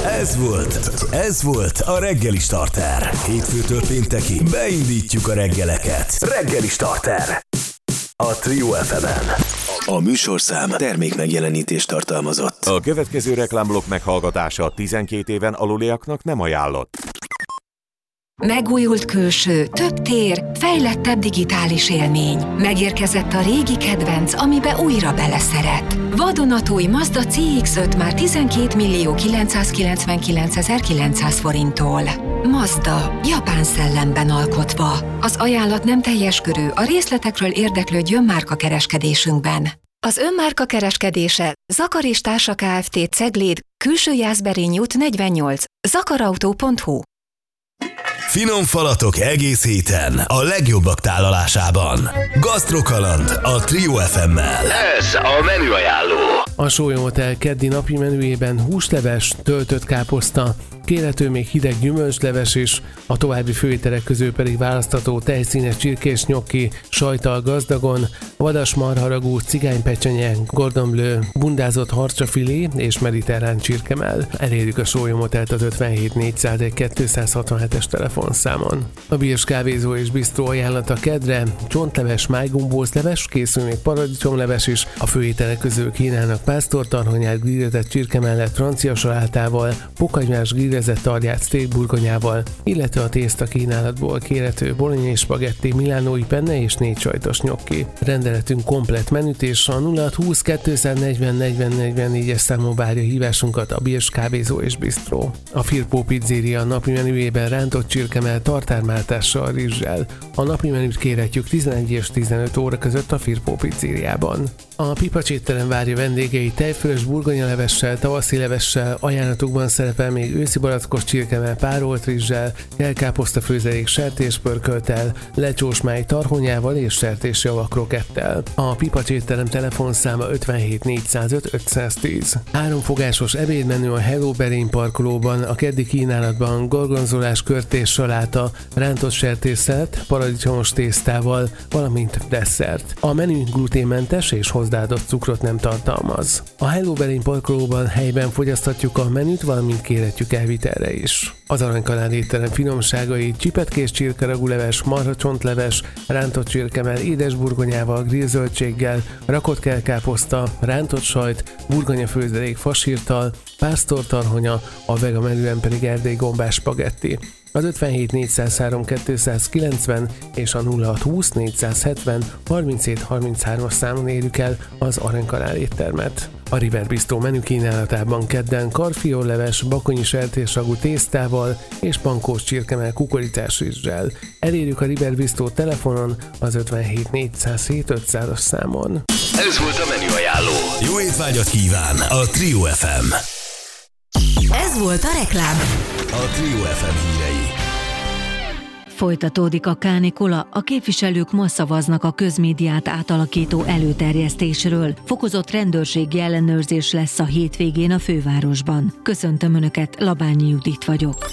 Ez volt a Reggeli Starter. Hétfőtől péntekig beindítjuk a reggeleket. Reggeli Starter. A Trio FM-en. A műsorszám termékmegjelenítést tartalmazott. A következő reklámblokk meghallgatása 12 éven aluliaknak nem ajánlott. Megújult külső, több tér, fejlettebb digitális élmény. Megérkezett a régi kedvenc, amibe újra beleszeret. Vadonatúj Mazda CX-5 már 12.999.900 forinttól. Mazda, japán szellemben alkotva. Az ajánlat nem teljes körű, a részletekről érdeklődj önmárka kereskedésünkben. Az önmárka kereskedése Zakar és Társa Kft. Cegléd, Külső Jászberény út 48, zakarautó.hu. Finom falatok egész héten a legjobbak tálalásában. Gasztrokaland a Trio FM-mel. Ez a menüajánló. A Sólyom Hotel keddi napi menüjében húsleves, töltött káposzta, kérhető még hideg gyümölcsleves is, a további főételek közül pedig választható tejszínes csirkés nyokki, sajttal gazdagon, vadas marharagú, cigánypecsenye, Gordon Bleu, bundázott harcsafilé és mediterrán csirkemell. Elérjük a Sólyom Hotelt az 57 401 267-es telefonszámon. A Birs kávézó és bisztró ajánlata kedre, csontleves, májgombózleves, készül még paradicsomleves is, a főételek közül kínálnak pásztortarhonyát grillezett csirke mellett francia salátával, pokagymás grillezett tarját steakburgonyával, illetve a tészta kínálatból kérhető bolognese spagetti, milánói penne és 4 sajtos nyokki. Rendeletünk komplett menüt és a 0620 240 40 44-es számú várja hívásunkat a Birs kávézó és bisztró. A Firpó Pizzeria napi menüjében rántott csirkemell tartármáltással rizssel. A napi menüt kérhetjük 11 és 15 óra között a Firpó Pizzériában. A Pipacs étterem várja vendégei tejfölös burgonyalevessel, tavaszi levessel, ajánlatukban szerepel még őszi barackos csirkemell párolt rizssel, kelkáposzta főzelék sertéspörkölttel, lecsósmáj tarhonyával és sertésjavak krokettel. A Pipacs étterem telefonszáma 57 405 510. Háromfogásos ebédmenü a Hello Berény parkolóban, a keddi kínálatban gorgonzolás, körtés saláta, rántott sertésszelet, paradicsomos tésztával, valamint desszert. A menü gluténmentes és hozzáadott cukrot nem tartalmaz. A Hello Berény parkolóban helyben fogyaszthatjuk a menüt, valamint kérhetjük elvitelre is. Az Aranykanál étterem finomságai csipetkés csirkeragúleves, marhacsontleves, rántott csirkemell édesburgonyával, grillzöldséggel, rakott kelkáposzta, rántott sajt, burgonyafőzelék fasírttal, pásztortarhonya, a vega menüben pedig erdélyi gombás spagetti. Az 57 403 290 és a 0620 470 37 33-as számon érjük el az Aranykanál éttermet. A River Bistro menü kínálatában kedden karfiolleves, bakonyi sertésragú tésztával és pankós csirkemell kukoricás rizssel. Elérjük a River Bistro telefonon az 57 407 500-as számon. Ez volt a menüajánló. Jó étvágyat kíván a Trio FM. Ez volt a reklám. A Trio FM hírei. Folytatódik a kánikula, a képviselők ma szavaznak a közmédiát átalakító előterjesztésről. Fokozott rendőrségi ellenőrzés lesz a hétvégén a fővárosban. Köszöntöm Önöket, Labányi Judit vagyok.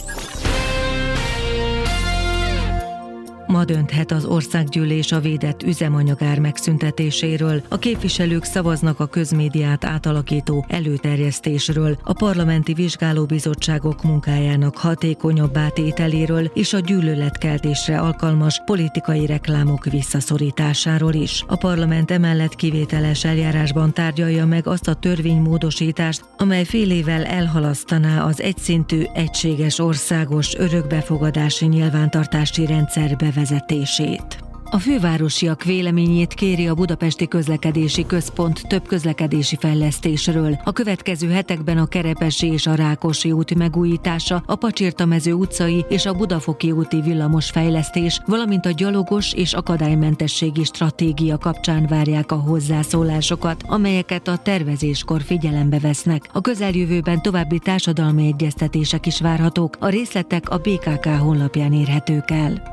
Ma dönthet az országgyűlés a védett üzemanyagár megszüntetéséről. A képviselők szavaznak a közmédiát átalakító előterjesztésről, a parlamenti vizsgálóbizottságok munkájának hatékonyabbá tételéről és a gyűlöletkeltésre alkalmas politikai reklámok visszaszorításáról is. A parlament emellett kivételes eljárásban tárgyalja meg azt a törvénymódosítást, amely fél évvel elhalasztaná az egyszintű, egységes országos örökbefogadási nyilvántartási rendszer bevezetését. A fővárosiak véleményét kéri a Budapesti Közlekedési Központ több közlekedési fejlesztésről. A következő hetekben a Kerepesi és a Rákosi út megújítása, a Pacsirtamező utcai és a Budafoki úti villamos fejlesztés, valamint a gyalogos és akadálymentességi stratégia kapcsán várják a hozzászólásokat, amelyeket a tervezéskor figyelembe vesznek. A közeljövőben további társadalmi egyeztetések is várhatók, a részletek a BKK honlapján érhetők el.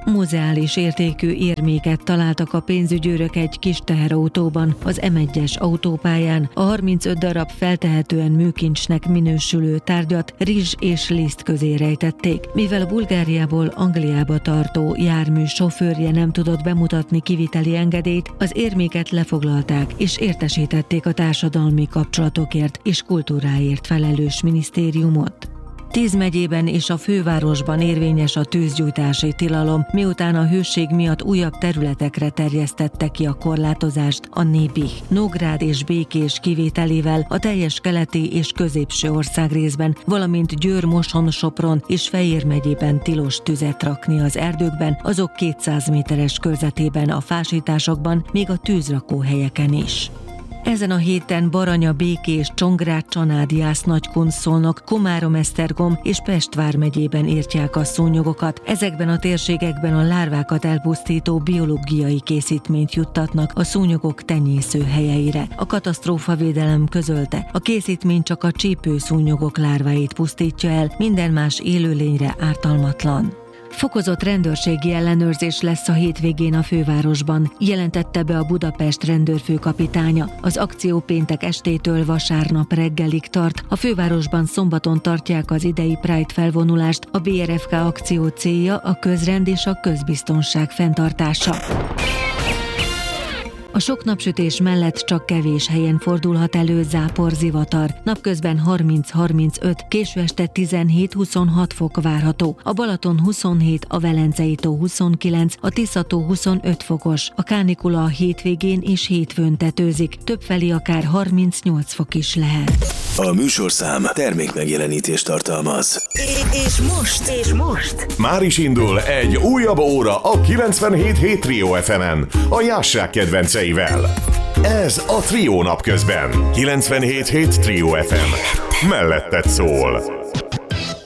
Muzeális értékű érméket találtak a pénzügyőrök egy kis teherautóban, az M1-es autópályán. A 35 darab feltehetően műkincsnek minősülő tárgyat rizs és liszt közé rejtették. Mivel Bulgáriából Angliába tartó jármű sofőrje nem tudott bemutatni kiviteli engedélyt, az érméket lefoglalták és értesítették a társadalmi kapcsolatokért és kultúráért felelős minisztériumot. 10 megyében és a fővárosban érvényes a tűzgyújtási tilalom, miután a hőség miatt újabb területekre terjesztette ki a korlátozást a Nébih, Nógrád és Békés kivételével a teljes keleti és középső országrészben, valamint Győr, Moson, Sopron és Fejér megyében tilos tüzet rakni az erdőkben, azok 200 méteres körzetében, a fásításokban, még a tűzrakóhelyeken is. Ezen a héten Baranya, Békés, Csongrád, Csanád, Jász, Nagykun, Szolnok, Komárom, Esztergom és Pest vármegyében írtják a szúnyogokat. Ezekben a térségekben a lárvákat elpusztító biológiai készítményt juttatnak a szúnyogok tenyészőhelyeire. A katasztrófavédelem közölte, a készítmény csak a csípőszúnyogok lárváit pusztítja el, minden más élőlényre ártalmatlan. Fokozott rendőrségi ellenőrzés lesz a hétvégén a fővárosban, jelentette be a Budapest rendőrfőkapitánya. Az akció péntek estétől vasárnap reggelig tart. A fővárosban szombaton tartják az idei Pride felvonulást. A BRFK akció célja a közrend és a közbiztonság fenntartása. A sok napsütés mellett csak kevés helyen fordulhat elő záporzivatar. Napközben 30-35, késő este 17-26 fok várható. A Balaton 27, a Velencei tó 29, a Tisza-tó 25 fokos. A kánikula a hétvégén és hétfőn tetőzik. Többfelé akár 38 fok is lehet. A műsorszám termékmegjelenítést tartalmaz. És most Már is indul egy újabb óra a 97.7 Trio FM-en, a Jássák kedvenceivel. Ez a Trio napközben. 97.7 Trio FM. Melletted szól.